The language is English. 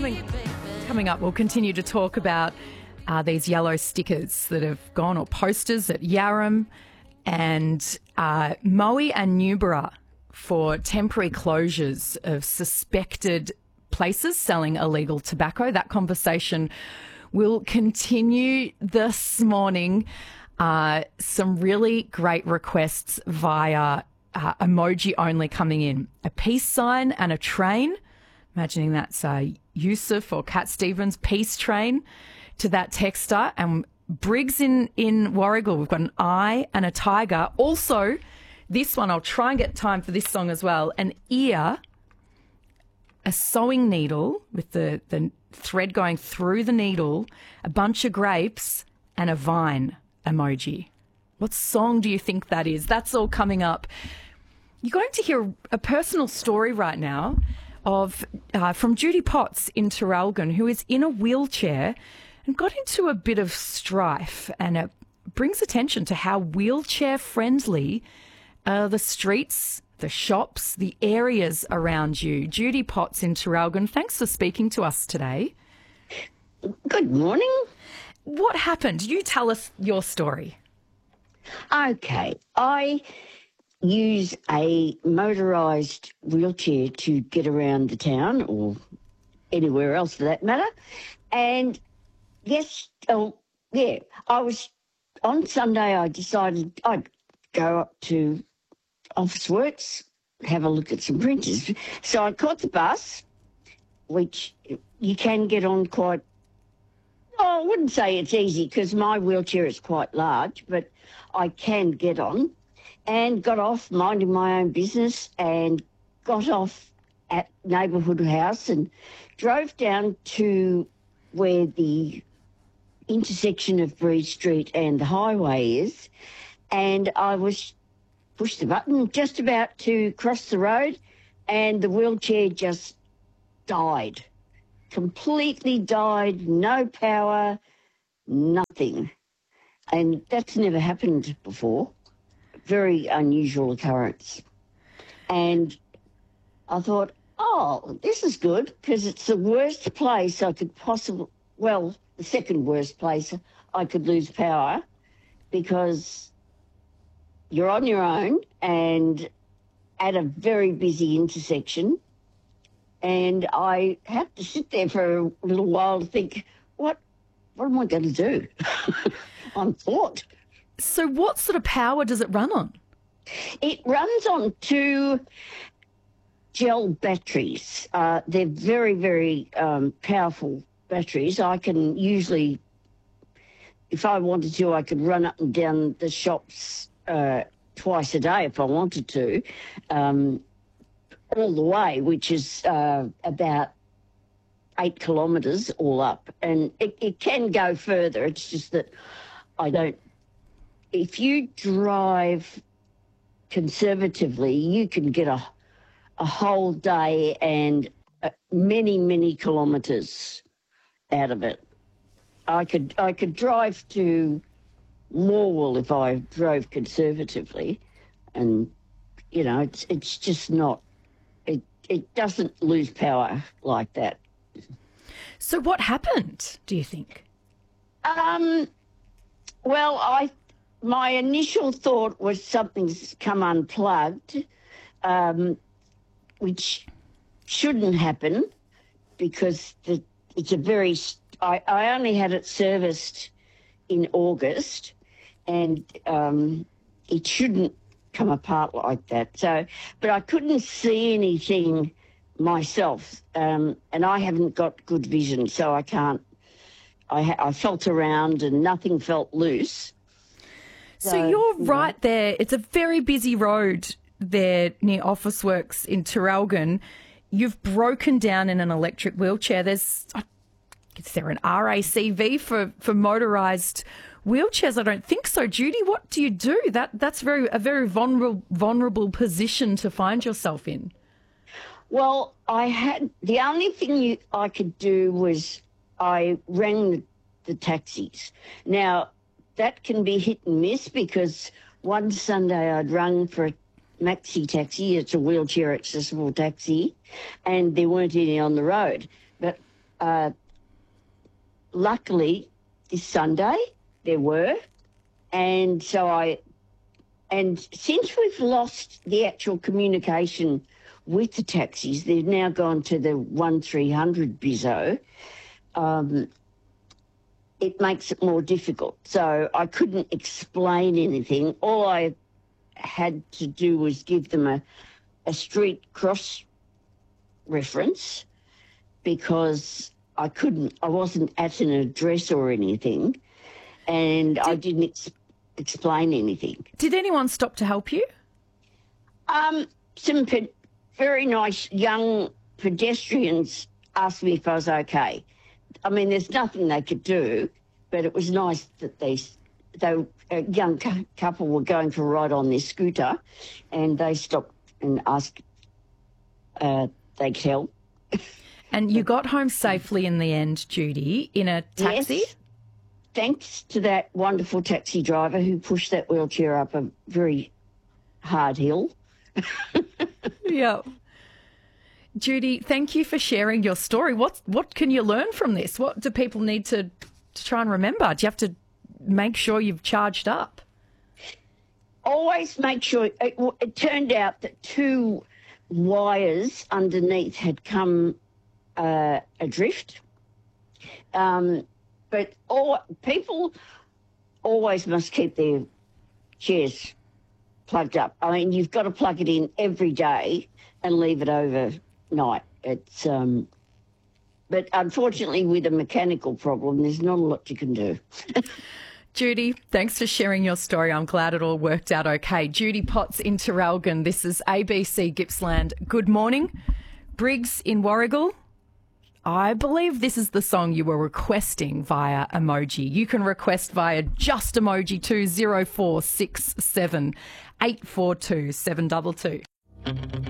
Coming up, we'll continue to talk about these yellow stickers that have gone, or posters at Yarram and Moe and Newborough for temporary closures of suspected places selling illegal tobacco. That conversation will continue this morning. Some really great requests via emoji only coming in. A peace sign and a train. Imagining that's Yusuf or Cat Stevens, peace train to that texter. And Briggs in Warragul, we've got an eye and a tiger. Also, this one, I'll try and get time for this song as well. An ear, a sewing needle with the thread going through the needle, a bunch of grapes, and a vine emoji. What song do you think that is? That's all coming up. You're going to hear a personal story right now from Judy Potts in Traralgon, who is in a wheelchair and got into a bit of strife, and it brings attention to how wheelchair friendly the streets, the shops, the areas around you. Judy Potts in Traralgon, thanks for speaking to us today. Good morning. What happened? You tell us your story. Okay, I use a motorised wheelchair to get around the town or anywhere else for that matter. And I was on Sunday, I decided I'd go up to Officeworks, have a look at some printers. So I caught the bus, which you can get on quite, I wouldn't say it's easy because my wheelchair is quite large, but I can get on, and got off minding my own business and got off at Neighbourhood House and drove down to where the intersection of Breed Street and the highway is, and I was pushed the button just about to cross the road, and the wheelchair just died. Completely died, no power, nothing. And that's never happened before. Very unusual occurrence. And I thought, this is good because it's the worst place I could possibly, the second worst place I could lose power, because you're on your own and at a very busy intersection. And I had to sit there for a little while to think, what am I going to do? I'm caught. So what sort of power does it run on? It runs on 2 gel batteries. They're very, very powerful batteries. I can usually, if I wanted to, I could run up and down the shops twice a day if I wanted to, all the way, which is about 8 kilometres all up. And it can go further. It's just that I don't. If you drive conservatively, you can get a whole day and many, many kilometres out of it. I could drive to Morwell if I drove conservatively, and it's just not. It doesn't lose power like that. So what happened, do you think? My initial thought was something's come unplugged, which shouldn't happen because it's a very... I only had it serviced in August, and it shouldn't come apart like that. So, but I couldn't see anything myself, and I haven't got good vision, so I can't. I felt around and nothing felt loose. So you're right there. It's a very busy road there near Officeworks in Traralgon. You've broken down in an electric wheelchair. Is there an RACV for motorised wheelchairs? I don't think so. Judy, what do you do? That's a very vulnerable position to find yourself in. Well, the only thing I could do was I rang the taxis. Now, that can be hit and miss because one Sunday I'd rung for a maxi taxi. It's a wheelchair accessible taxi, and there weren't any on the road. But luckily, this Sunday there were, and since we've lost the actual communication with the taxis, they've now gone to the 1300 Bizzo. It makes it more difficult. So I couldn't explain anything. All I had to do was give them a street cross reference, because I wasn't at an address or anything, and I didn't explain anything. Did anyone stop to help you? Some very nice young pedestrians asked me if I was okay. I mean, there's nothing they could do, but it was nice that a young couple were going for a ride on their scooter, and they stopped and asked they could help. And you got home safely in the end, Judy, in a taxi? Yes, thanks to that wonderful taxi driver who pushed that wheelchair up a very hard hill. Yeah. Judy, thank you for sharing your story. What can you learn from this? What do people need to try and remember? Do you have to make sure you've charged up? Always make sure. It turned out that 2 wires underneath had come adrift. But people always must keep their chairs plugged up. I mean, you've got to plug it in every day and leave it overnight. It's but unfortunately, with a mechanical problem, there's not a lot you can do. Judy, thanks for sharing your story. I'm glad it all worked out okay. Judy Potts in Traralgon. This is ABC Gippsland. Good morning. Briggs in Warragul. I believe this is the song you were requesting via emoji. You can request via just emoji to 0467 842 722.